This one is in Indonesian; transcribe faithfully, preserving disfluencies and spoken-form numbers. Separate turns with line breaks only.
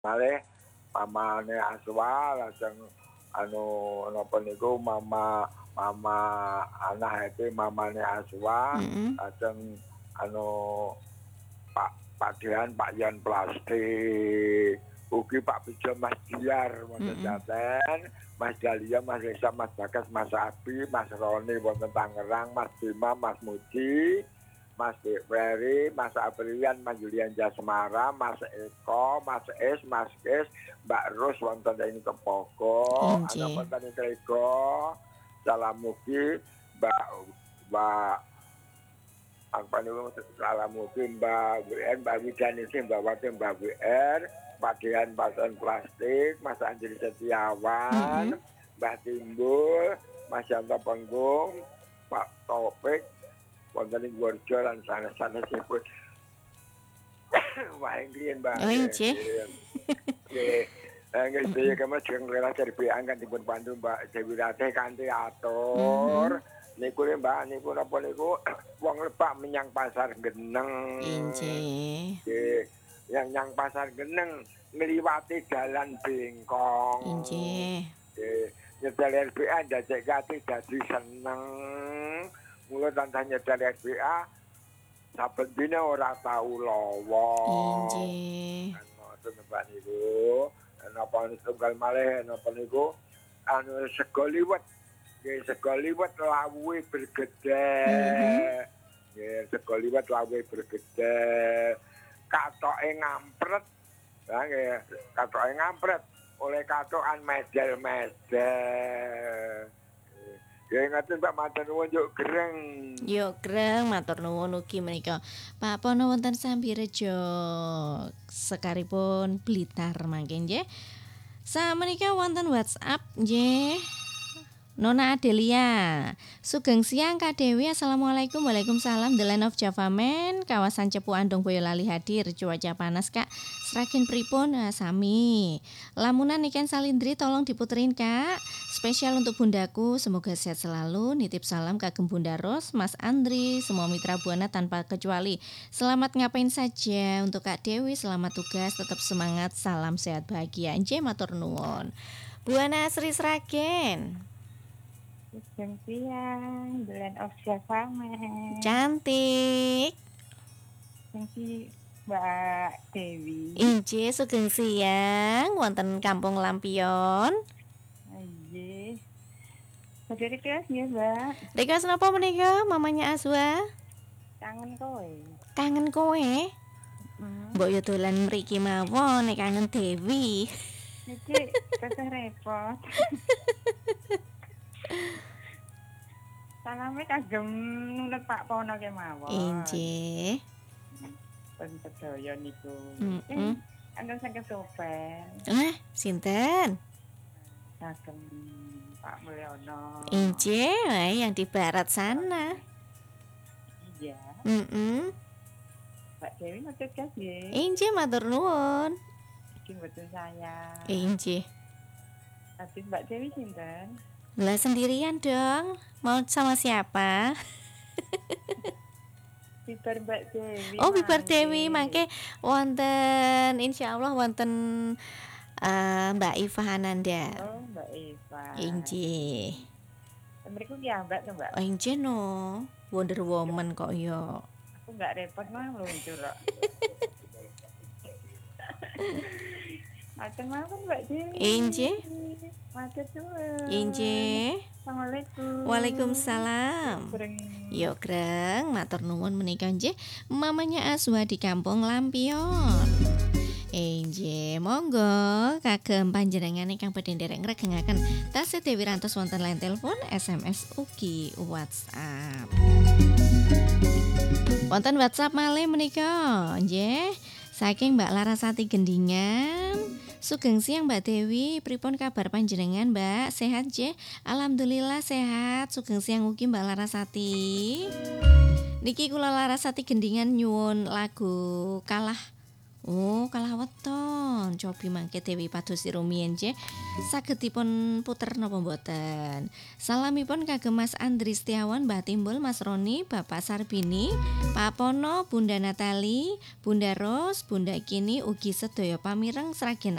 Malih mamane Aswa lajeng anu napa niku mama mama anak itu mamane Aswa
Mhm.
lajeng anu Pak Pak Dean, Pak Yan Plastik, ugi Pak Pijo, Mas Diar wonten
Mhm.
Klaten, Mas Dalia, Mas Resa, Mas Bagas, Mas Abi, Mas Roni wonten Tangerang, Mas Bima, Mas Muji, Mas Ferry, Mas Aprian, Mas Julian Jasmara, Mas Eko, Mas Es, Mas Kes, Mbak Ros wonten ing Kepogo, ana
Inggih.
wonten ing Trego, salam mugi Mbak Mbak apa niku salam mugi Mbak W N, Mbak Widanisi, Mbak Wati, Mbak W R, Pak Dean Pason Plastik, Mas Andri Setiawan,
Mhm.
Mbah Timbul, Mas Yanto Penggung, Pak Taufik, wonten ing Warja lan sanes-sanesipun. Wah engkliyen Mbak
Oh
nggih
inggih.
nggih. Nggih. Lah nggih sedaya
Mhm.
kemawon jeneng rela R B A kan dipun pandu Mbak Dewi Ratih kanthi atur.
Mhm.
Niku nggih Mbak niku napa niku wong Lebak menyang Pasar Geneng.
Inggih.
Nggih, yang nyang Pasar Geneng ngliwati Dalan Bengkong.
Inggih.
Nggih, nyetel R B A ndadekake ati dadi seneng. Mula tansah nyetel R B A saben dina ora tau lowo.
Inggih.
Kan ngoten Mbak niku. Napa setunggal malih napa niku anu sego liwet. Nggih sego liwet lawuhe
Mhm.
bergedhek. Nggih sego liwet lawuhe bergedhek. Kathoke ngampret. Lah nggih kathoke ngampret oleh kathokan medel-medel. Nggih ngoten Mbak matur nuwun njuk greng.
Yo greng matur nuwun ugi menika Pak Pono wonten Sambirejo sekaripun Blitar mangke nggih. Samenika wonten WhatsApp nggih. Nona Adelia, sugeng siang Kak Dewi. Assalamualaikum. Waalaikumsalam. The Land of Java Man, kawasan Cepu Andong Boyolali hadir. Cuaca panas Kak. Sragen pripun? Nah, sami. Lamunan ikan salindri tolong diputerin Kak. Spesial untuk bundaku, semoga sehat selalu. Nitip salam kagem Bunda Ros, Mas Andri, semua mitra Buana tanpa kecuali. Selamat ngapain saja untuk Kak Dewi. Selamat tugas, tetap semangat. Salam sehat bahagia. Nggih matur nuwun. Buana Asri Sragen.
Sugeng siang, The Land of Java Man.
Cantik.
Niki Mbak Dewi.
Inggih sugeng siang wonten Kampung Lampion.
Nggih. Badhe request nggih, Mbak.
Request napa menika mamanya Azwa?
Kangen kowe.
Kangen kowe?
Heeh.
Mbok yo dolan mriki mawon nek kangen Dewi.
Niki tesih repot. Salame kagem nulet Pak Pono kemawon.
Inggih.
Pun sedaya niku.
Heeh.
Anu sang kesopen.
Eh, sinten?
Kagem Pak Mulyono.
Inggih, wae yang di barat sana.
Iya.
Heeh.
Mbak Dewi ngetut kas nggih.
Inggih matur nuwun.
Iki mboten saya.
Inggih.
Tapi Mbak Dewi sinten?
Lah sendirian dong. Mau sama siapa?
Bibar Mbak Dewi.
Oh, bibar
mangke.
Dewi mangke wonten insyaallah wonten uh, Mbak Iva Ananda.
Oh, Mbak Eva.
Inggih.
Mriku ki ambak to, Mbak.
Oh, inggih no. Wonder Woman kok yo.
Aku enggak repot mah meluncur kok. Matur mawon Mbak Dewi.
Inggih.
Matur nuwun.
Inggih.
Assalamualaikum.
Waalaikumsalam.
Greng.
Yo greng matur nuwun menika nggih mamanya Azwa di Kampung Lampion. Inggih, monggo kagem panjenengan ingkang badhe nderek ngregengaken tasih Dewi Rantos wonten line telepon, S M S ugi WhatsApp. Wonten WhatsApp malih menika nggih saking Mbak Larasati Gendingan. Sugeng siang Mbak Dewi, pripun kabar panjenengan Mbak? Sehat nggih? Alhamdulillah sehat. Sugeng siang ugi Mbak Larasati. Niki kula Larasati Gendingan nyuwun lagu Kalah Oh, kalah weton. Cobi mangke Dewi padosi rumiyin nggih. Saged dipun puter napa mboten? Salamipun kagem Mas Andri Setiawan, Mbah Timbul, Mas Roni, Bapak Sarbini, Pak Pono, Bunda Natali, Bunda Ros, Bunda Kini ugi sedaya pamireng sragen